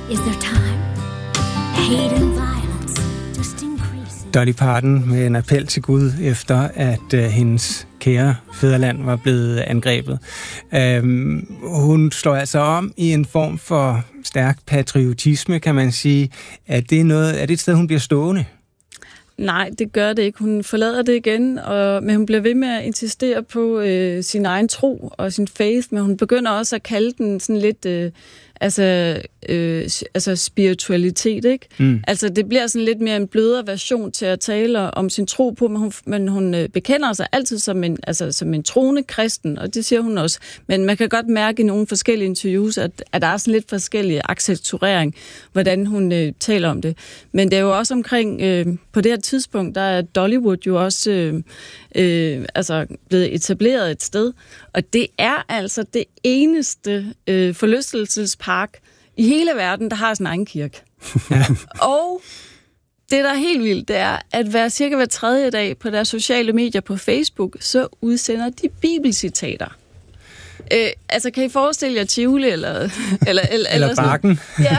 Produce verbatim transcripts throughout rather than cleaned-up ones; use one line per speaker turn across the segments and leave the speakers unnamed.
is there time? Hate and violence just increases.
Dolly Parton med en appel til Gud efter, at uh, hendes kære fædreland var blevet angrebet. Um, hun slår altså om i en form for stærk patriotisme, kan man sige. Er det, noget, er det et sted, hun bliver stående?
Nej, det gør det ikke. Hun forlader det igen, og, men hun bliver ved med at insistere på øh, sin egen tro og sin faith, men hun begynder også at kalde den sådan lidt øh, altså, øh, altså spiritualitet, ikke? Mm. Altså det bliver sådan lidt mere en blødere version til at tale om sin tro på, men hun, men hun øh, bekender sig altid som en, altså, som en troende kristen, og det siger hun også. Men man kan godt mærke i nogle forskellige interviews, at, at der er sådan lidt forskellige accenturering, hvordan hun øh, taler om det. Men det er jo også omkring, øh, på det her tidspunkt, der er Dollywood jo også øh, øh, altså blevet etableret et sted, og det er altså det eneste øh, forlystelsespark i hele verden, der har sin egen kirke. Ja. Og det, der er helt vildt, det er, at hver, cirka hver tredje dag på deres sociale medier på Facebook, så udsender de bibelcitater. Øh, altså, kan I forestille jer Tivoli eller... Eller, eller,
eller Bakken.
Ja.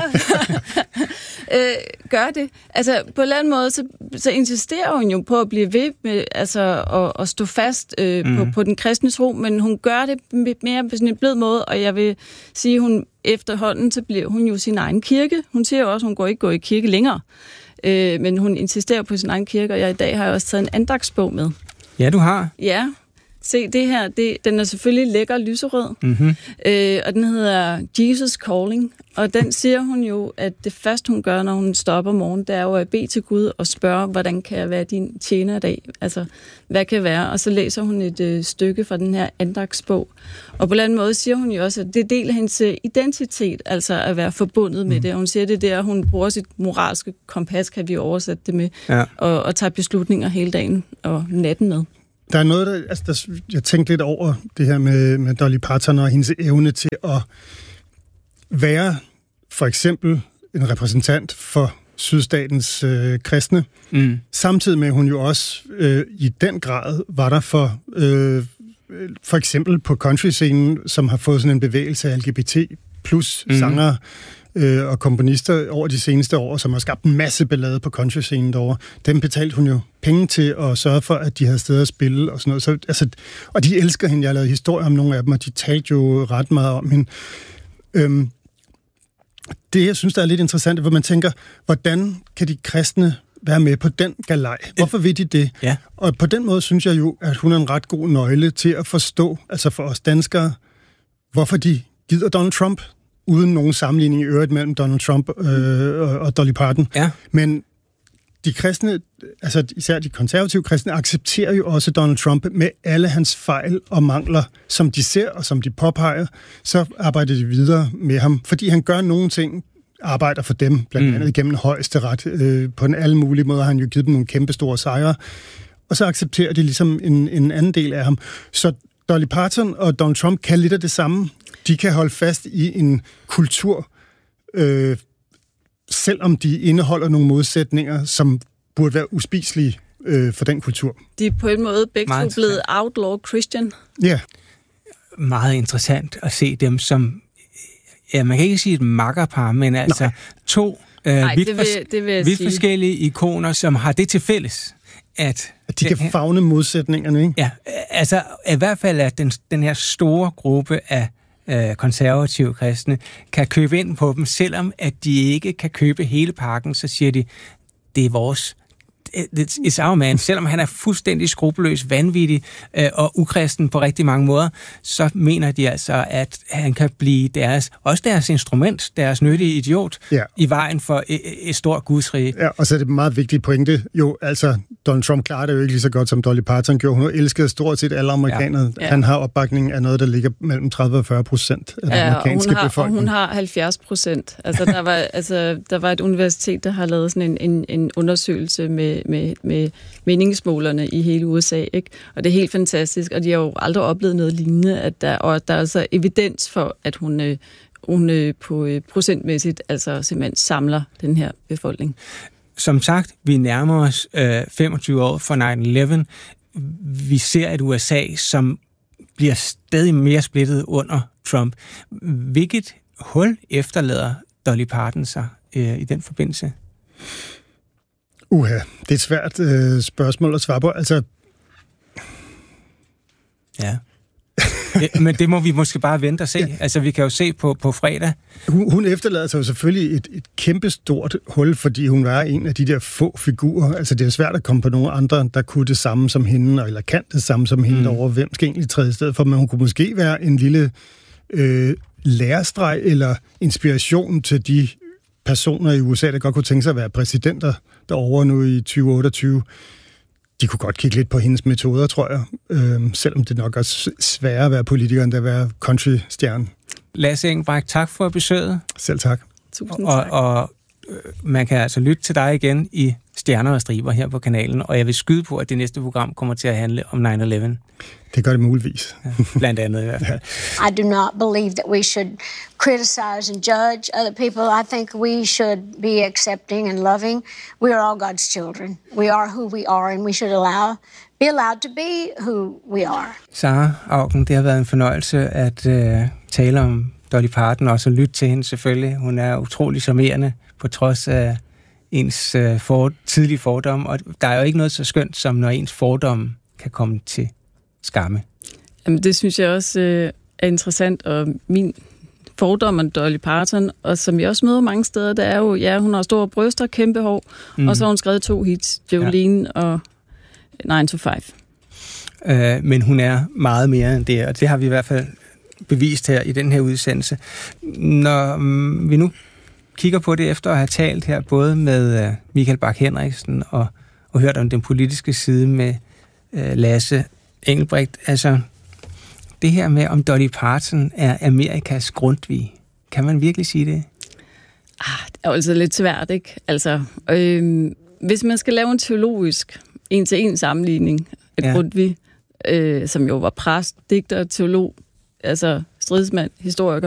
øh, gør det. Altså, på en eller anden måde, så, så insisterer hun jo på at blive ved med altså, at, at stå fast øh, mm. på, på den kristne tro, men hun gør det mere på sådan en blød måde, og jeg vil sige, hun efterhånden, så bliver hun jo sin egen kirke. Hun siger jo også, at hun går ikke går i kirke længere, øh, men hun insisterer på sin egen kirke, og jeg i dag har jeg også taget en andagsbog med.
Ja, du har.
Ja. Se, det her, det, den er selvfølgelig lækker lyserød, mm-hmm. øh, og den hedder Jesus Calling, og den siger hun jo, at det første, hun gør, når hun stopper om morgenen, det er jo at bede til Gud og spørge, hvordan kan jeg være din tjener i dag? Altså, hvad kan være? Og så læser hun et øh, stykke fra den her andagsbog, og på en anden måde siger hun jo også, at det er del af hendes identitet, altså at være forbundet med mm. det, og hun siger, det der, hun bruger sit moralske kompas, kan vi oversætte det med, ja. og, og tager beslutninger hele dagen og natten med.
Der er noget, der, altså der, jeg tænkte lidt over det her med, med Dolly Parton og hendes evne til at være for eksempel en repræsentant for sydstatens øh, kristne, mm. samtidig med, at hun jo også øh, i den grad var der for, øh, for eksempel på country-scenen, som har fået sådan en bevægelse af L G B T plus mm. sangere øh, og komponister over de seneste år, som har skabt en masse ballade på country-scenen derovre. Dem betalte hun jo penge til at sørge for, at de havde steder at spille og sådan noget. Så, altså, og de elsker hende. Jeg har lavet historier om nogle af dem, og de talte jo ret meget om hende. Øhm, det, jeg synes, der er lidt interessant, hvor man tænker, hvordan kan de kristne være med på den galej? Hvorfor vil de det? Ja. Og på den måde synes jeg jo, at hun er en ret god nøgle til at forstå, altså for os danskere, hvorfor de gider Donald Trump, uden nogen sammenligning i øvrigt mellem Donald Trump øh, og, og Dolly Parton. Ja. Men de kristne, altså især de konservative kristne, accepterer jo også Donald Trump med alle hans fejl og mangler, som de ser og som de påpeger. Så arbejder de videre med ham, fordi han gør nogle ting, arbejder for dem, blandt andet mm. gennem højesteret. Øh, på en alle mulige måder har han jo givet dem nogle kæmpe store sejre. Og så accepterer de ligesom en, en anden del af ham. Så Dolly Parton og Donald Trump kan lidt af det samme. De kan holde fast i en kultur, øh, selvom de indeholder nogle modsætninger, som burde være uspiselige øh, for den kultur.
De er på en måde begge to blevet outlaw Christian.
Ja. Yeah.
Meget interessant at se dem som, ja, man kan ikke sige et makkerpar, men altså Nej. to øh, Nej, vidt, det vil, det vil vidt forskellige ikoner, som har det til fælles, at
At de kan den, favne modsætningerne, ikke?
Ja, altså i hvert fald, at den, den her store gruppe af øh, konservative kristne kan købe ind på dem, selvom at de ikke kan købe hele pakken, så siger de, det er vores. It's our man. Selvom han er fuldstændig skrupelløs, vanvittig øh, og ukristen på rigtig mange måder, så mener de altså, at han kan blive deres, også deres instrument, deres nyttige idiot, ja. i vejen for et, et stort gudsrige.
Ja, og så er det meget vigtigt pointe. Jo, altså, Donald Trump klarer det jo ikke lige så godt, som Dolly Parton gjorde. Hun elskede stort set alle amerikanere. Ja. Ja. Han har opbakning af noget, der ligger mellem tredive og fyrre procent af den
ja,
amerikanske
og har,
befolkning.
Og hun har halvfjerds procent. Altså, der var, altså, der var et universitet, der har lavet sådan en, en, en undersøgelse med med, med meningsmålerne i hele U S A, ikke? Og det er helt fantastisk, og de har jo aldrig oplevet noget lignende, at der, og at der er altså evidens for, at hun, øh, hun øh, på øh, procentmæssigt altså simpelthen samler den her befolkning.
Som sagt, vi nærmer os øh, femogtyve år fra nine eleven. Vi ser et U S A, som bliver stadig mere splittet under Trump. Hvilket hul efterlader Dolly Parton sig øh, i den forbindelse?
Uha, det er et svært øh, spørgsmål at svare på. Altså...
Ja. det, men det må vi måske bare vente og se. Ja. Altså, vi kan jo se på, på fredag.
Hun, hun efterlader sig jo selvfølgelig et, et kæmpestort hul, fordi hun var en af de der få figurer. Altså, det er svært at komme på nogle andre, der kunne det samme som hende, eller kan det samme som hende mm. over. Hvem skal egentlig træde i stedet for? Men hun kunne måske være en lille øh, lærestreg eller inspiration til de personer i U S A, der godt kunne tænke sig at være præsidenter derovre nu i tyve otteogtyve. De kunne godt kigge lidt på hendes metoder, tror jeg. Øhm, selvom det nok er sværere at være politiker, end at være country-stjerne.
Lasse Engelbrecht, tak for besøget.
Selv tak.
Tusind
og,
tak.
Og øh, man kan altså lytte til dig igen i Stjerner og Striber her på kanalen, og jeg vil skyde på, at det næste program kommer til at handle om nine eleven.
Det gør det muligvis.
Ja, blandt andet i hvert fald.
I do not believe that we should criticize and judge other people. I think we should be accepting and loving. We are all God's children. We are who we are, and we should allow be allowed to be who we are.
Sara Auken, det har været en fornøjelse at øh, tale om Dolly Parton, og også lytte til hende selvfølgelig. Hun er utrolig charmerende, på trods af ens øh, for, tidlige fordomme, og der er jo ikke noget så skønt, som når ens fordomme kan komme til skamme.
Jamen, det synes jeg også øh, er interessant, og min fordom om Dolly Parton, og som jeg også møder mange steder, det er jo, ja, hun har store bryster, kæmpe hår, mm. og så har hun skrevet to hits, Jolene ja. og nine to five.
Øh, men hun er meget mere end det, og det har vi i hvert fald bevist her i den her udsendelse. Når mm, vi nu kigger på det efter at have talt her, både med uh, Michael Bach Henriksen og, og hørt om den politiske side med uh, Lasse Engelbrecht, altså det her med, om Dolly Parton er Amerikas Grundtvig. Kan man virkelig sige det?
Ah, det er jo altså lidt svært, ikke? Altså, øh, hvis man skal lave en teologisk en-til-en sammenligning af ja. Grundtvig, øh, som jo var præst, digter, teolog, altså stridsmand, historiker,